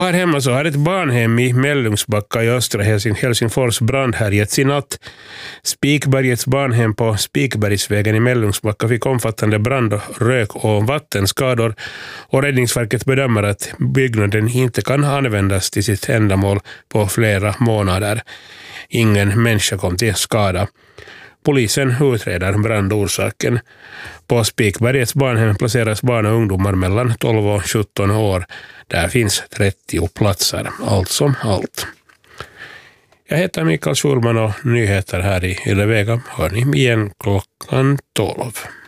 Här hemma så har ett barnhem i Mellungsbacka i östra Helsingfors brandhärjats i natt. Spikbergets barnhem på Spikbergsvägen i Mellungsbacka fick omfattande brand, rök och vattenskador, och Räddningsverket bedömer att byggnaden inte kan användas till sitt ändamål på flera månader. Ingen människa kom till skada. Polisen utreder brandorsaken. På Spikbergets barnhem placeras barn och ungdomar mellan 12 och 17 år. Där finns 30 platser, allt som allt. Jag heter Mikael Schulman och nyheter här i Yle Vega hör ni igen klockan 12.